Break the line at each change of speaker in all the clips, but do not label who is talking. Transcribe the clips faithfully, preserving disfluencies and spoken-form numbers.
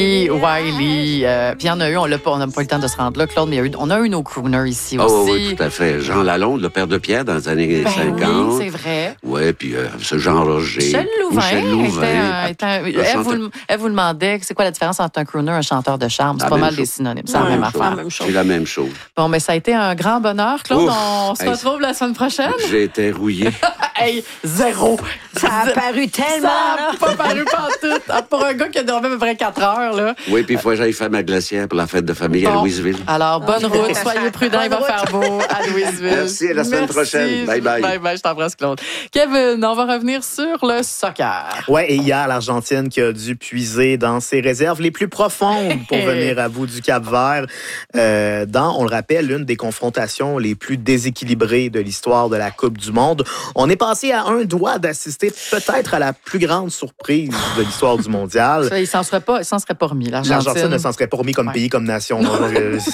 Wiley. Euh, puis il y en a eu, on n'a pas, on pas eu le temps de se rendre là, Claude, mais il y a eu, on a eu nos crooners ici aussi.
Oh, oui, tout à fait. Jean Lalonde, le père de Pierre dans les années
ben
cinquante.
Oui, c'est vrai.
Oui, puis euh, ce Jean Roger.
Michel Louvain.
Michel Louvain.
Était un, était un, elle,
chanteur...
vous, elle vous demandait c'est quoi la différence entre un crooner et un chanteur de charme. C'est
la
pas mal
chose.
des synonymes. C'est la même affaire.
C'est la même chose.
Bon, mais ça a été un grand bonheur. Claude,
Ouf,
on se
hey,
retrouve la semaine prochaine.
J'ai été rouillé.
Hey, zéro.
Ça a paru tellement.
Ça n'a pas paru pantoute. Ah, pour un gars qui a dormi à peu près quatre heures, là.
Oui, puis il faut que j'aille faire ma glacière pour la fête de famille
bon.
à Louisville.
Alors, bonne route. Soyez prudents. Il va faire beau à Louisville.
Merci. À la semaine
Merci.
prochaine. Bye bye.
Bye bye. Je t'embrasse, Claude. Kevin, on va revenir sur le soccer.
Oui, et hier, l'Argentine qui a dû puiser dans ses réserves les plus profondes pour venir à bout du Cap-Vert euh, dans, on le rappelle, l'une des confrontations les plus déséquilibrées de l'histoire de la Coupe du Monde. On est passé à un doigt d'assister peut-être à la plus grande surprise de l'histoire du mondial.
Ça, il s'en serait pas, il s'en serait pas remis, l'Argentine.
L'Argentine ne s'en serait pas remis comme ouais. pays, comme nation.
Non,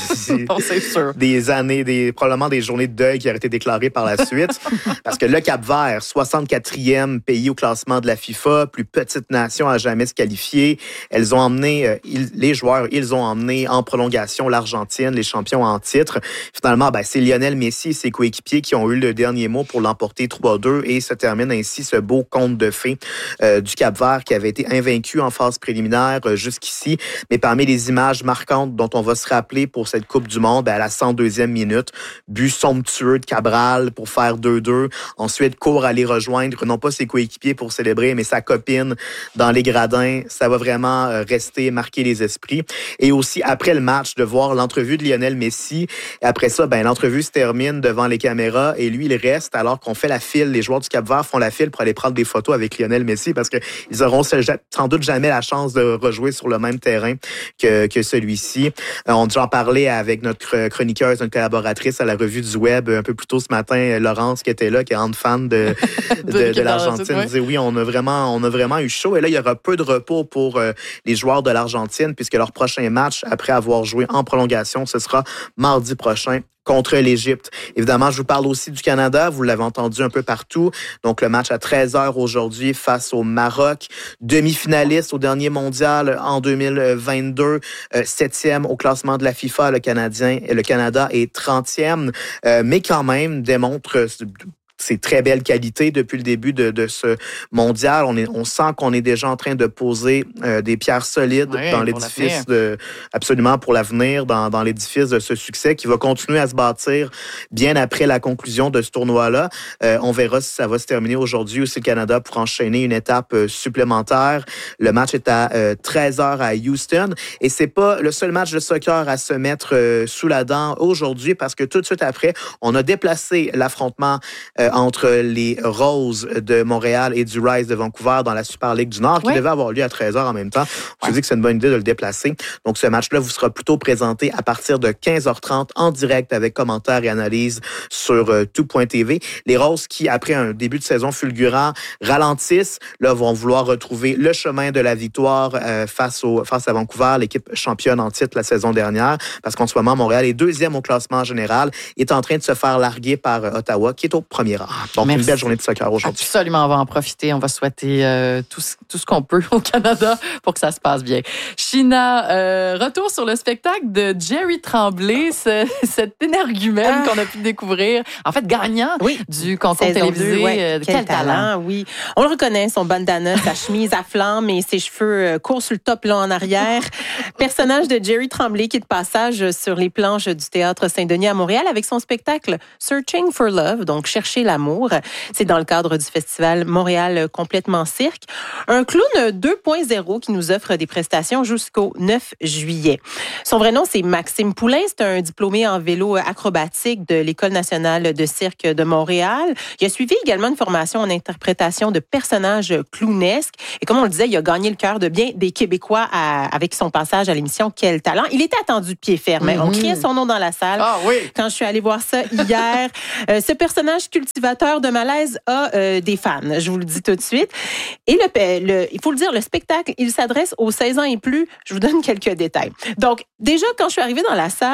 c'est sûr.
Des années, des, probablement des journées de deuil qui auraient été déclarées par la suite. Parce que le Cap-Vert, soixante-quatrième pays au classement de la FIFA, plus petite nation à jamais se qualifier. Elles ont emmené, euh, ils, les joueurs, ils ont emmené en prolongation l'Argentine, les champions en titre. Finalement, ben, c'est Lionel Messi et ses coéquipiers qui ont eu le dernier mot pour l'emporter trois à deux et se termine ainsi ce beau conte de fées euh, du Cap-Vert qui avait été invaincu en phase préliminaire euh, jusqu'ici. Mais parmi les images marquantes dont on va se rappeler pour cette Coupe du Monde, ben, à la cent deuxième minute, but somptueux de Cabral pour faire deux deux. Ensuite, court à les rejoindre, non pas ses coéquipiers pour célébrer, mais sa copine dans les gradins. Ça va vraiment euh, rester marquer les esprits. Et aussi, après le match, de voir l'entrevue de Lionel Messi. Et après ça, ben, l'entrevue se termine devant les caméras et lui, il reste alors qu'on fait la file. Les joueurs du Cap-Vert font la file pour aller prendre des photos avec Lionel Messi parce qu'ils auront sans doute jamais la chance de rejouer sur le même terrain que, que celui-ci. Euh, on en parlait avec notre chroniqueuse, notre collaboratrice à la revue du Web un peu plus tôt ce matin, Laurence, qui était là, qui est grande fan de, de, de, de l'Argentine. Elle disait oui, on a vraiment, on a vraiment eu chaud. Et là, il y aura peu de repos pour euh, les joueurs de l'Argentine puisque leur prochain match, après avoir joué en prolongation, ce sera mardi prochain contre l'Égypte. Évidemment, je vous parle aussi du Canada. Vous l'avez entendu un peu partout. Donc, le match à treize heures aujourd'hui face au Maroc. Demi-finaliste au dernier mondial en deux mille vingt-deux. Euh, septième au classement de la FIFA. Le Canadien, le Canada est trentième. Euh, mais quand même, démontre ses très belles qualités depuis le début de, de ce mondial. On, est, on sent qu'on est déjà en train de poser euh, des pierres solides oui, dans l'édifice, de, absolument pour l'avenir, dans, dans l'édifice de ce succès qui va continuer à se bâtir bien après la conclusion de ce tournoi-là. Euh, on verra si ça va se terminer aujourd'hui ou si le Canada pourra enchaîner une étape euh, supplémentaire. Le match est à euh, treize heures à Houston et c'est pas le seul match de soccer à se mettre euh, sous la dent aujourd'hui parce que tout de suite après, on a déplacé l'affrontement euh, entre les Roses de Montréal et du Rise de Vancouver dans la Super Ligue du Nord, qui oui. devait avoir lieu à treize heures en même temps. Je ouais. dis que c'est une bonne idée de le déplacer. Donc, ce match-là vous sera plutôt présenté à partir de quinze heures trente en direct avec commentaires et analyses sur euh, tout point t v. Les Roses qui, après un début de saison fulgurant, ralentissent, là, vont vouloir retrouver le chemin de la victoire euh, face, au, face à Vancouver, l'équipe championne en titre la saison dernière, parce qu'en ce moment, Montréal est deuxième au classement général, est en train de se faire larguer par euh, Ottawa, qui est au premier rang. Donc, Merci. Une belle journée de soccer aujourd'hui.
Absolument, on va en profiter. On va souhaiter euh, tout, tout ce qu'on peut au Canada pour que ça se passe bien. China, euh, retour sur le spectacle de Jerry Tremblay, ce, cet énergumène ah. qu'on a pu découvrir. En fait, gagnant oui. du concours télévisé.
Ouais.
Euh,
quel, quel talent,
talent,
oui. On le reconnaît, son bandana, sa chemise à flammes et ses cheveux courts sur le top, long en arrière. Personnage de Jerry Tremblay qui est de passage sur les planches du Théâtre Saint-Denis à Montréal avec son spectacle Searching for Love, donc Chercher l'amour. C'est dans le cadre du festival Montréal Complètement Cirque. Un clown deux point zéro qui nous offre des prestations jusqu'au neuf juillet. Son vrai nom, c'est Maxime Poulain. C'est un diplômé en vélo acrobatique de l'École nationale de cirque de Montréal. Il a suivi également une formation en interprétation de personnages clownesques. Et comme on le disait, il a gagné le cœur de bien des Québécois à, avec son passage à l'émission Quel talent. Il était attendu de pied ferme. Mm-hmm. On criait son nom dans la salle.
Ah oui!
Quand je suis allée voir ça hier. euh, ce personnage cultivateur de malaise a euh, des fans, je vous le dis tout de suite. Et le, le, il faut le dire, le spectacle, il s'adresse aux seize ans et plus. Je vous donne quelques détails. Donc, déjà, quand je suis arrivée dans la salle,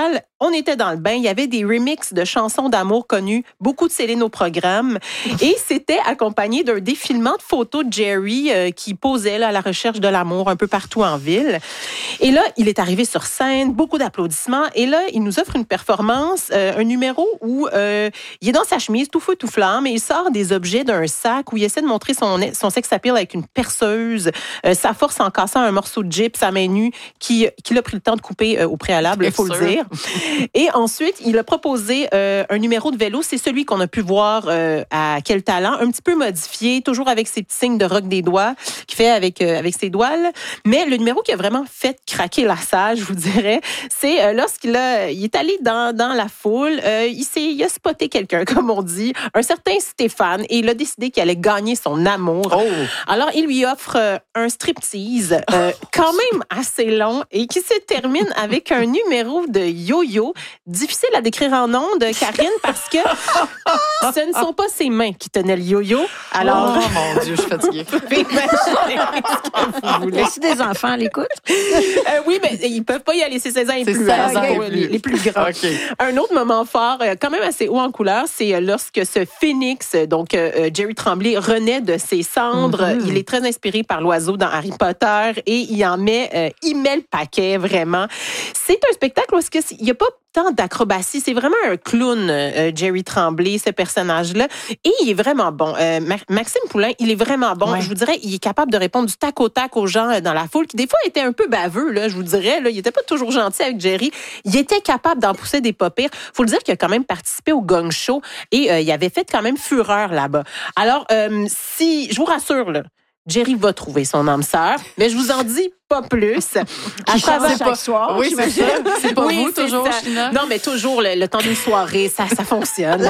on était dans le bain. Il y avait des remixes de chansons d'amour connues, beaucoup de Céline au programme. Et c'était accompagné d'un défilement de photos de Jerry euh, qui posait là, à la recherche de l'amour un peu partout en ville. Et là, il est arrivé sur scène, beaucoup d'applaudissements. Et là, il nous offre une performance, euh, un numéro où euh, il est dans sa chemise, tout feu, tout flamme, et il sort des objets d'un sac où il essaie de montrer son, son sex appeal avec une perceuse, euh, sa force en cassant un morceau de gyps à main nue qu'il qui a pris le temps de couper euh, au préalable, il faut le dire. Et ensuite, il a proposé euh, un numéro de vélo. C'est celui qu'on a pu voir euh, à Quel Talent, un petit peu modifié, toujours avec ses petits signes de rock des doigts qu'il fait avec, euh, avec ses doigts. Là. Mais le numéro qui a vraiment fait craquer la salle, je vous dirais, c'est euh, lorsqu'il a, il est allé dans, dans la foule, euh, il, s'est, il a spoté quelqu'un, comme on dit, un certain Stéphane, et il a décidé qu'il allait gagner son amour.
Oh.
Alors, il lui offre euh, un striptease euh, quand même assez long et qui se termine avec un numéro de yo-yo. Difficile à décrire en ondes, Karine, parce que ce ne sont pas ses mains qui tenaient le yo-yo. Alors,
oh mon Dieu, je suis fatiguée.
vous pouvez imaginer ce que vous voulez.
Si des enfants à l'écoute.
Euh, oui, mais ils ne peuvent pas y aller, c'est seize ans et
C'est
plus.
seize
hein,
ans et
pour
plus.
Les, les plus grands.
Okay.
Un autre moment fort, euh, quand même assez haut en couleur, c'est euh, lorsque ce phénix, donc euh, Jerry Tremblay, renaît de ses cendres. Mm-hmm. Il est très inspiré par l'oiseau dans Harry Potter et il en met, euh, il met le paquet, vraiment. C'est un spectacle où il n'y a pas tant d'acrobatie. C'est vraiment un clown, euh, Jerry Tremblay, ce personnage-là. Et il est vraiment bon. Euh, Maxime Poulain, il est vraiment bon. Ouais. Je vous dirais, il est capable de répondre du tac au tac aux gens dans la foule, qui des fois étaient un peu baveux, là, je vous dirais. Là, il n'était pas toujours gentil avec Jerry. Il était capable d'en pousser des pas pires. Il faut le dire qu'il a quand même participé au Gong Show et euh, il avait fait quand même fureur là-bas. Alors, euh, si, je vous rassure, là, Jerry va trouver son âme sœur, mais je vous en dis pas plus.
À travers chaque
pas,
soir.
Oui, c'est ça. C'est pas oui, vous, toujours,
ça.
China?
Non, mais toujours le, le temps d'une soirée, ça, ça fonctionne.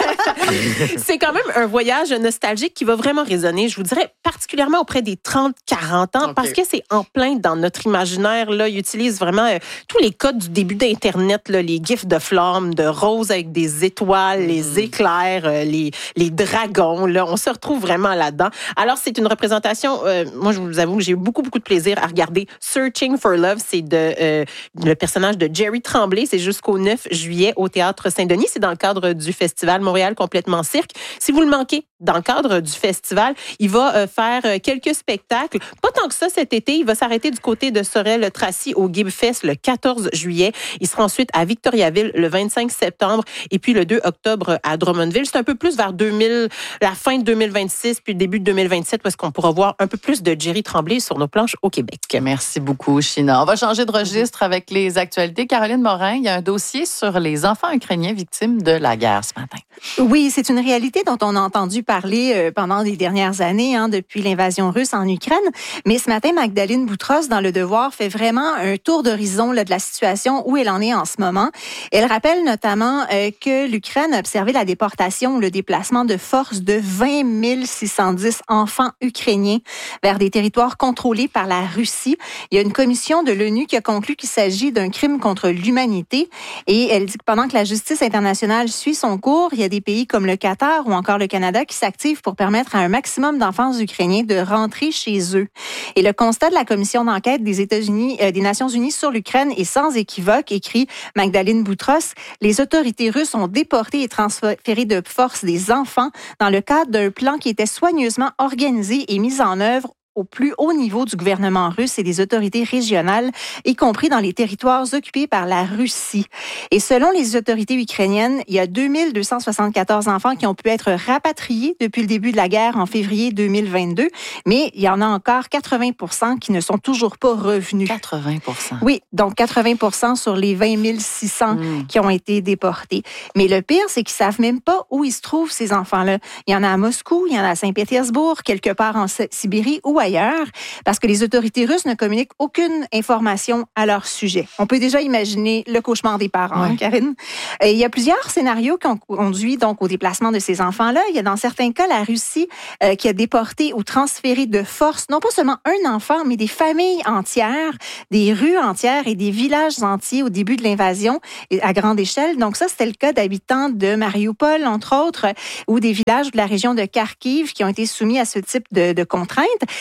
C'est quand même un voyage nostalgique qui va vraiment résonner, je vous dirais, particulièrement auprès des trente quarante ans, okay. Parce que c'est en plein dans notre imaginaire. Là, il utilise vraiment euh, tous les codes du début d'Internet, là, les gifs de flammes, de roses avec des étoiles, mm. les éclairs, euh, les, les dragons. Là, on se retrouve vraiment là-dedans. Alors, c'est une représentation, euh, moi, je vous avoue que j'ai eu beaucoup, beaucoup de plaisir à regarder Searching for Love, c'est de, euh, le personnage de Jerry Tremblay. C'est jusqu'au neuf juillet au Théâtre Saint-Denis. C'est dans le cadre du festival Montréal Complètement Cirque. Si vous le manquez, dans le cadre du festival, il va euh, faire euh, quelques spectacles. Pas tant que ça cet été. Il va s'arrêter du côté de Sorel-Tracy au Gibfest le quatorze juillet. Il sera ensuite à Victoriaville le vingt-cinq septembre et puis le deux octobre à Drummondville. C'est un peu plus vers deux mille, la fin de deux mille vingt-six puis le début de deux mille vingt-sept parce qu'on pourra voir un peu plus de Jerry Tremblay sur nos planches au Québec.
Merci beaucoup, China. On va changer de registre avec les actualités. Caroline Morin, il y a un dossier sur les enfants ukrainiens victimes de la guerre ce matin.
Oui, c'est une réalité dont on a entendu parler pendant les dernières années, hein, depuis l'invasion russe en Ukraine. Mais ce matin, Magdalene Boutros, dans Le Devoir, fait vraiment un tour d'horizon là, de la situation où elle en est en ce moment. Elle rappelle notamment euh, que l'Ukraine a observé la déportation ou le déplacement de force de vingt mille six cent dix enfants ukrainiens vers des territoires contrôlés par la Russie. Il y a une commission de l'ONU qui a conclu qu'il s'agit d'un crime contre l'humanité. Et elle dit que pendant que la justice internationale suit son cours, il y a des pays comme le Qatar ou encore le Canada qui s'activent pour permettre à un maximum d'enfants ukrainiens de rentrer chez eux. Et le constat de la commission d'enquête des États-Unis, euh, des Nations unies sur l'Ukraine est sans équivoque, écrit Magdalene Boutros. Les autorités russes ont déporté et transféré de force des enfants dans le cadre d'un plan qui était soigneusement organisé et mis en œuvre au plus haut niveau du gouvernement russe et des autorités régionales, y compris dans les territoires occupés par la Russie. Et selon les autorités ukrainiennes, il y a deux mille deux cent soixante-quatorze enfants qui ont pu être rapatriés depuis le début de la guerre en février deux mille vingt-deux, mais il y en a encore quatre-vingts pour cent qui ne sont toujours pas revenus.
quatre-vingts pour cent.
Oui, donc quatre-vingts pour cent sur les vingt mille six cents mmh. qui ont été déportés. Mais le pire, c'est qu'ils savent même pas où ils se trouvent, ces enfants-là. Il y en a à Moscou, il y en a à Saint-Pétersbourg, quelque part en Sibérie ou ailleurs, parce que les autorités russes ne communiquent aucune information à leur sujet. On peut déjà imaginer le cauchemar des parents, ouais. hein, Karine. Et il y a plusieurs scénarios qui ont conduit donc au déplacement de ces enfants-là. Il y a dans certains cas la Russie euh, qui a déporté ou transféré de force, non pas seulement un enfant, mais des familles entières, des rues entières et des villages entiers au début de l'invasion à grande échelle. Donc ça, c'était le cas d'habitants de Mariupol, entre autres, ou des villages de la région de Kharkiv qui ont été soumis à ce type de, de contraintes.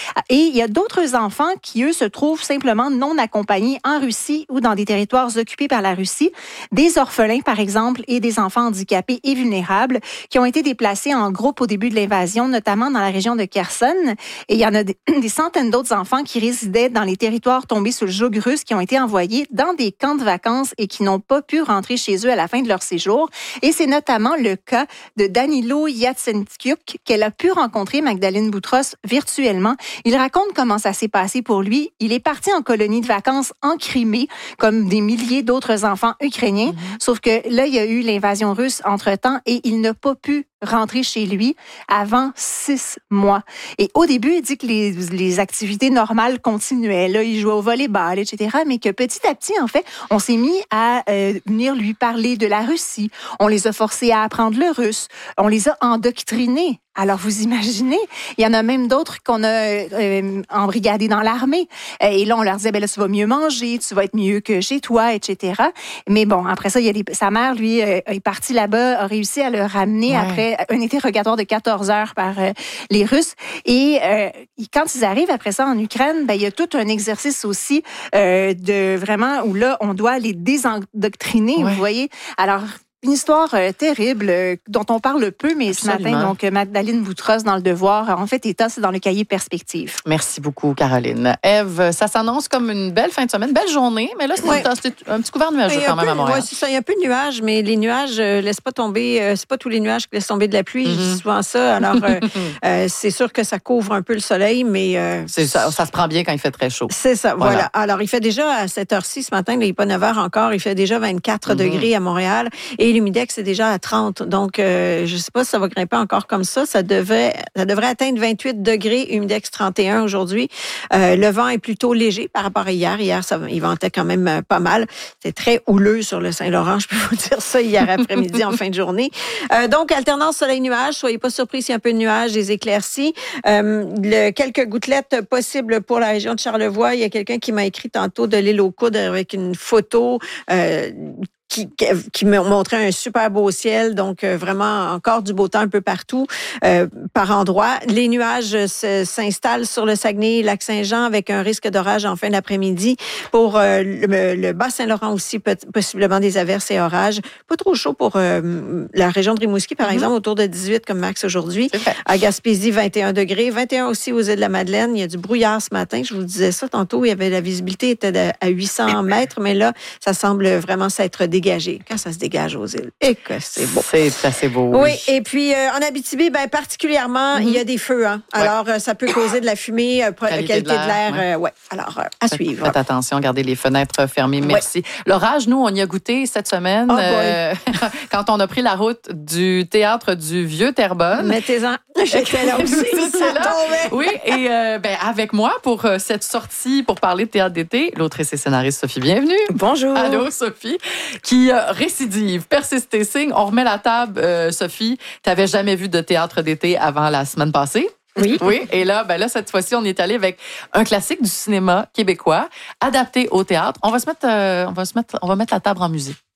Et il y a d'autres enfants qui, eux, se trouvent simplement non accompagnés en Russie ou dans des territoires occupés par la Russie. Des orphelins, par exemple, et des enfants handicapés et vulnérables qui ont été déplacés en groupe au début de l'invasion, notamment dans la région de Kherson. Et il y en a des, des centaines d'autres enfants qui résidaient dans les territoires tombés sous le joug russe qui ont été envoyés dans des camps de vacances et qui n'ont pas pu rentrer chez eux à la fin de leur séjour. Et c'est notamment le cas de Danilo Yatsentyuk qu'elle a pu rencontrer, Magdalene Boutros, virtuellement. Il raconte comment ça s'est passé pour lui. Il est parti en colonie de vacances en Crimée, comme des milliers d'autres enfants ukrainiens. Mm-hmm. Sauf que là, il y a eu l'invasion russe entre-temps et il n'a pas pu rentrer chez lui avant six mois. Et au début, il dit que les, les activités normales continuaient. Là, il jouait au volleyball, et cetera. Mais que petit à petit, en fait, on s'est mis à euh, venir lui parler de la Russie. On les a forcés à apprendre le russe. On les a endoctrinés. Alors, vous imaginez, il y en a même d'autres qu'on a euh, embrigadés dans l'armée. Et là, on leur disait, ben là, tu vas mieux manger, tu vas être mieux que chez toi, et cetera. Mais bon, après ça, il y a des... sa mère, lui, euh, est partie là-bas, a réussi à le ramener ouais. après un interrogatoire de quatorze heures par euh, les Russes. Et euh, quand ils arrivent après ça en Ukraine, ben il y a tout un exercice aussi euh, de vraiment où là, on doit les désendoctriner, ouais. vous voyez. Alors, une histoire euh, terrible euh, dont on parle peu, mais Absolument. ce matin, donc Magdalene Boutros dans Le Devoir, en fait, état, c'est dans le cahier Perspective.
Merci beaucoup, Caroline. Ève, ça s'annonce comme une belle fin de semaine, belle journée, mais là, c'est, ouais. c'est un petit couvert nuageux quand même peu, à Montréal.
Oui, c'est ça. Il y a un peu de nuages, mais les nuages ne euh, laissent pas tomber, euh, c'est pas tous les nuages qui laissent tomber de la pluie, mm-hmm. je dis souvent ça. Alors, euh, euh, c'est sûr que ça couvre un peu le soleil, mais... Euh,
c'est ça, ça se prend bien quand il fait très chaud.
C'est ça, voilà. voilà. Alors, il fait déjà à cette heure-ci, ce matin, il n'est pas neuf heures encore, il fait déjà vingt-quatre mm-hmm. degrés à Montréal, et l'humidex, c'est déjà à trente. Donc, euh, je ne sais pas si ça va grimper encore comme ça. Ça, devait, ça devrait atteindre vingt-huit degrés, humidex trente et un aujourd'hui. Euh, le vent est plutôt léger par rapport à hier. Hier, ça, il ventait quand même pas mal. C'était très houleux sur le Saint-Laurent, je peux vous dire ça, hier après-midi en fin de journée. Euh, donc, alternance soleil-nuage. Soyez pas surpris s'il y a un peu de nuages, des éclaircies. Euh, le, quelques gouttelettes possibles pour la région de Charlevoix. Il y a quelqu'un qui m'a écrit tantôt de l'île aux Coudes avec une photo euh, Qui, qui me montrait un super beau ciel, donc euh, vraiment encore du beau temps un peu partout, euh, par endroits. Les nuages se, s'installent sur le Saguenay, Lac-Saint-Jean, avec un risque d'orage en fin d'après-midi. Pour euh, le, le Bas-Saint-Laurent aussi, possiblement des averses et orages. Pas trop chaud pour euh, la région de Rimouski, par mm-hmm. exemple, autour de dix-huit comme max aujourd'hui. À Gaspésie, vingt et un degrés. vingt et un aussi aux îles de la Madeleine. Il y a du brouillard ce matin. Je vous disais ça tantôt. Il y avait la visibilité était de, à huit cents mètres, mais là, ça semble vraiment s'être dégagé. Quand ça se dégage aux îles. Et que c'est beau.
C'est assez beau.
Oui, oui. Et puis euh, en Abitibi, ben, particulièrement, mm-hmm. il y a des feux. Hein. Alors, ouais. euh, ça peut causer de la fumée, euh, qualité, qualité de l'air. De l'air ouais. Euh, ouais. Alors, euh, à faites, suivre.
Faites attention, gardez les fenêtres fermées. Merci. Ouais. L'orage, nous, on y a goûté cette semaine. Oh euh, quand on a pris la route du théâtre du Vieux-Terrebonne.
Mettez-en. J'étais là aussi. Ça
là. Tombait. Oui, et euh, ben, avec moi, pour euh, cette sortie, pour parler de théâtre d'été, l'autrice et scénariste Sophie Bienvenue.
Bonjour.
Allô, Sophie. Qui euh, récidive, persiste et signe. On remet la table, euh, Sophie. Tu n'avais jamais vu de théâtre d'été avant la semaine passée.
Oui.
Oui. Et là, ben là, cette fois-ci, on est allé avec un classique du cinéma québécois, adapté au théâtre. On va se mettre, euh, on va se mettre, on va mettre la table en musique.